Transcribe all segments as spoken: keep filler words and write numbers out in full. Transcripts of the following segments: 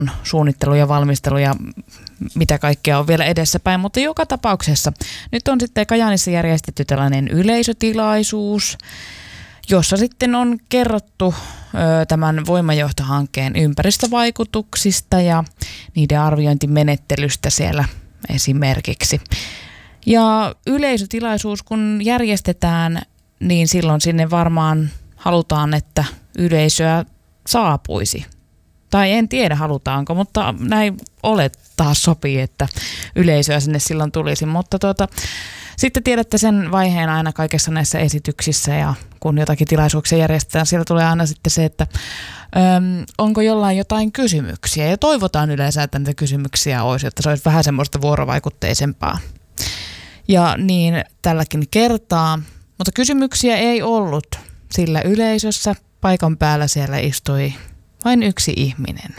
suunnittelu ja valmistelu ja mitä kaikkea on vielä edessäpäin, mutta joka tapauksessa nyt on sitten Kajaanissa järjestetty tällainen yleisötilaisuus, jossa sitten on kerrottu ö, tämän voimajohtohankkeen ympäristövaikutuksista ja niiden arviointimenettelystä siellä esimerkiksi. Ja yleisötilaisuus kun järjestetään, niin silloin sinne varmaan halutaan, että yleisöä saapuisi. Tai en tiedä halutaanko, mutta näin olettaa sopii, että yleisöä sinne silloin tulisi. Mutta tuota, sitten tiedätte sen vaiheen aina kaikessa näissä esityksissä ja kun jotakin tilaisuuksia järjestetään, siellä tulee aina sitten se, että äm, onko jollain jotain kysymyksiä. Ja toivotaan yleensä, että niitä kysymyksiä olisi, että se olisi vähän semmoista vuorovaikutteisempaa. Ja niin tälläkin kertaa, mutta kysymyksiä ei ollut, sillä yleisössä paikan päällä siellä istui vain yksi ihminen.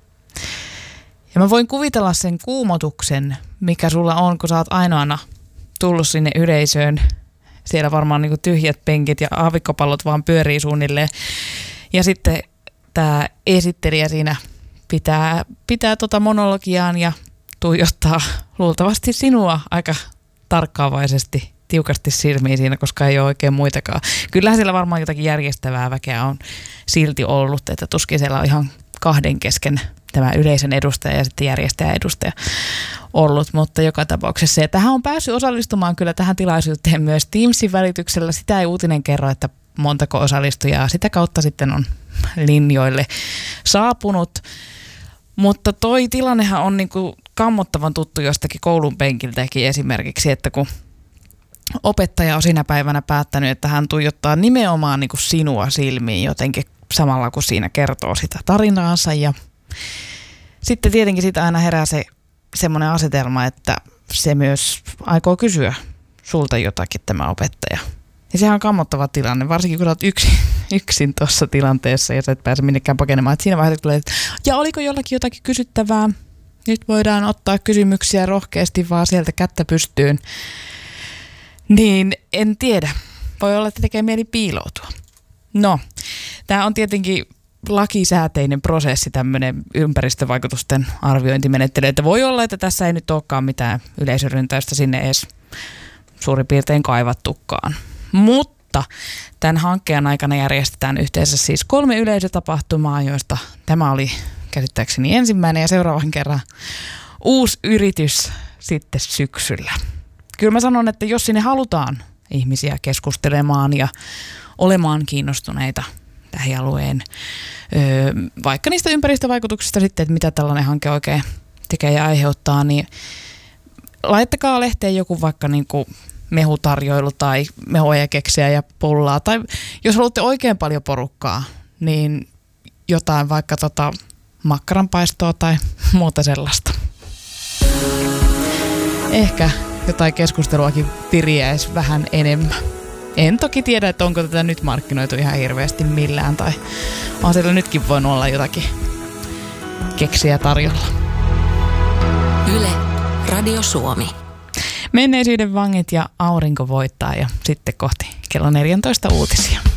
Ja mä voin kuvitella sen kuumotuksen, mikä sulla on, kun sä oot ainoana tullut sinne yleisöön. Siellä varmaan niin kuin tyhjät penkit ja aavikkopallot vaan pyörii suunnilleen. Ja sitten tämä esittelijä siinä pitää, pitää tota monologiaan ja tuijottaa luultavasti sinua aika tarkkaavaisesti, tiukasti silmiin siinä, koska ei ole oikein muitakaan. Kyllähän siellä varmaan jotakin järjestävää väkeä on silti ollut, että tuskin siellä on ihan kahden kesken tämä yleisön edustaja ja sitten järjestäjä edustaja ollut, mutta joka tapauksessa. Ja tähän on päässyt osallistumaan kyllä tähän tilaisuuteen myös Teamsin välityksellä. Sitä ei uutinen kerro, että montako osallistujaa sitä kautta sitten on linjoille saapunut. Mutta toi tilannehan on niinku kammottavan tuttu jostakin koulun penkiltäkin esimerkiksi, että kun opettaja on siinä päivänä päättänyt, että hän tuijottaa nimenomaan niinku sinua silmiin jotenkin samalla, kun siinä kertoo sitä tarinaansa. Ja sitten tietenkin siitä aina herää se semmoinen asetelma, että se myös aikoo kysyä sulta jotakin tämä opettaja. Ja sehän on kammottava tilanne, varsinkin kun olet yksin, yksin tuossa tilanteessa ja sä et pääse minnekään pakenemaan. Et siinä vaiheessa tulee, että ja oliko jollakin jotakin kysyttävää? Nyt voidaan ottaa kysymyksiä rohkeasti vaan sieltä kättä pystyyn. Niin en tiedä. Voi olla, että tekee mieli piiloutua. No, tämä on tietenkin lakisääteinen prosessi, tämmöinen ympäristövaikutusten arviointimenettely. Että voi olla, että tässä ei nyt olekaan mitään yleisöryntäystä sinne edes suurin piirtein kaivattukaan. Mutta tämän hankkeen aikana järjestetään yhteensä siis kolme yleisötapahtumaa, joista tämä oli käsittääkseni ensimmäinen ja seuraavan kerran uusi yritys sitten syksyllä. Kyllä mä sanon, että jos sinne halutaan ihmisiä keskustelemaan ja olemaan kiinnostuneita lähialueen, öö, vaikka niistä ympäristövaikutuksista sitten, että mitä tällainen hanke oikein tekee ja aiheuttaa, niin laittakaa lehteen joku vaikka niin kuin mehutarjoilu tai mehua ja keksiä ja pullaa. Tai jos haluatte oikein paljon porukkaa, niin jotain vaikka tota makkaranpaistoa tai muuta sellaista. Ehkä jotain keskusteluakin viriäisi vähän enemmän. En toki tiedä, että onko tätä nyt markkinoitu ihan hirveästi millään, tai on siellä nytkin voinut olla jotakin keksiä tarjolla. Yle, Radio Suomi. Menneisyyden vangit ja aurinko voittaa ja sitten kohti kello neljätoista uutisia.